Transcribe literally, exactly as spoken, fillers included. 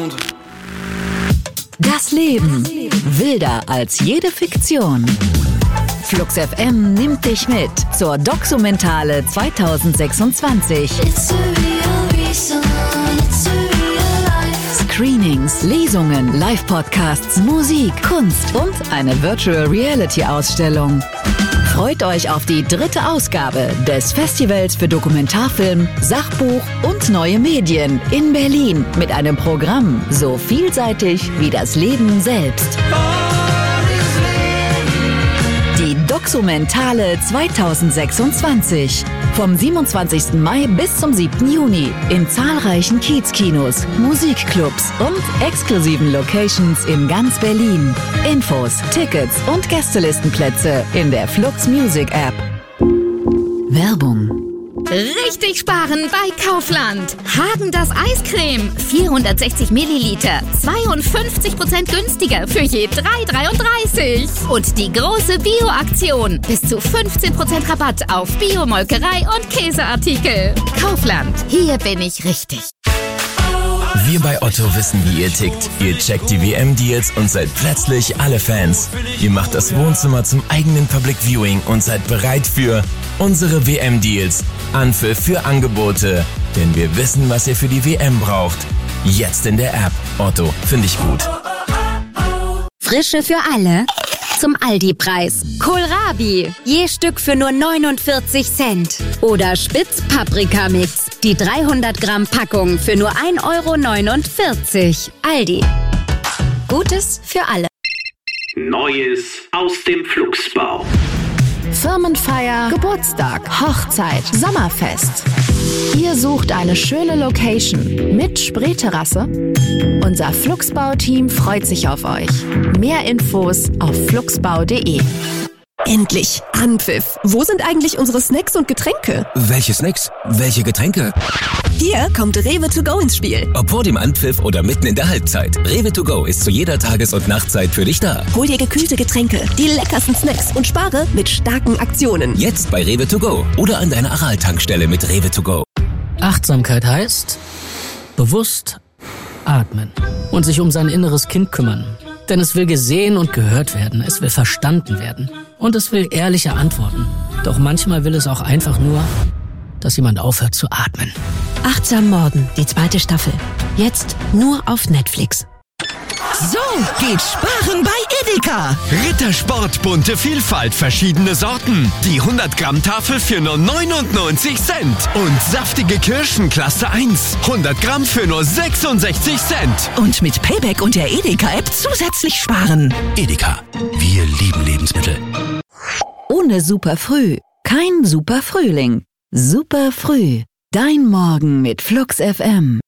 monde. Das Leben. Wilder als jede Fiktion. Flux F M nimmt dich mit zur Doxumentale zwanzig sechsundzwanzig. Screenings, Lesungen, Live-Podcasts, Musik, Kunst und eine Virtual Reality-Ausstellung. Freut euch auf die dritte Ausgabe des Festivals für Dokumentarfilm, Sachbuch und neue Medien in Berlin mit einem Programm so vielseitig wie das Leben selbst. Die Doxumentale zwanzig sechsundzwanzig. Vom siebenundzwanzigsten Mai bis zum siebten Juni in zahlreichen Kiezkinos, Musikclubs und exklusiven Locations in ganz Berlin. Infos, Tickets und Gästelistenplätze in der Flux Music App. Werbung. Richtig sparen bei Kaufland. Häagen-Dazs Eiscreme. vierhundertsechzig Milliliter. zweiundfünfzig Prozent günstiger für je drei Euro dreiunddreißig. Und die große Bio-Aktion. Bis zu fünfzehn Prozent Rabatt auf Bio-Molkerei und Käseartikel. Kaufland. Hier bin ich richtig. Wir bei Otto wissen, wie ihr tickt. Ihr checkt die W M-Deals und seid plötzlich alle Fans. Ihr macht das Wohnzimmer zum eigenen Public Viewing und seid bereit für unsere W M-Deals. Anpfiff für Angebote. Denn wir wissen, was ihr für die W M braucht. Jetzt in der App. Otto, finde ich gut. Frische für alle. Zum Aldi-Preis. Kohlrabi. Je Stück für nur neunundvierzig Cent. Oder Spitz-Paprika-Mix. Die dreihundert Gramm Packung für nur ein Euro neunundvierzig. Aldi. Gutes für alle. Neues aus dem Flugsbau. Firmenfeier, Geburtstag, Hochzeit, Sommerfest. Ihr sucht eine schöne Location mit Spreeterrasse? Unser Flugsbau-Team freut sich auf euch. Mehr Infos auf flugsbau punkt de. Endlich! Anpfiff! Wo sind eigentlich unsere Snacks und Getränke? Welche Snacks? Welche Getränke? Hier kommt Rewe to go ins Spiel. Ob vor dem Anpfiff oder mitten in der Halbzeit. Rewe to go ist zu jeder Tages- und Nachtzeit für dich da. Hol dir gekühlte Getränke, die leckersten Snacks und spare mit starken Aktionen. Jetzt bei Rewe to go oder an deiner Aral-Tankstelle mit Rewe to go. Achtsamkeit heißt bewusst atmen und sich um sein inneres Kind kümmern. Denn es will gesehen und gehört werden, es will verstanden werden und es will ehrliche Antworten. Doch manchmal will es auch einfach nur, dass jemand aufhört zu atmen. Achtsam Morden, die zweite Staffel. Jetzt nur auf Netflix. So geht sparen bei Edeka. Rittersport, bunte Vielfalt, verschiedene Sorten. Die hundert Gramm Tafel für nur neunundneunzig Cent. Und saftige Kirschen Klasse eins. hundert Gramm für nur sechsundsechzig Cent. Und mit Payback und der Edeka-App zusätzlich sparen. Edeka. Wir lieben Lebensmittel. Ohne super früh. Kein super Frühling. Super früh. Dein Morgen mit Flux F M.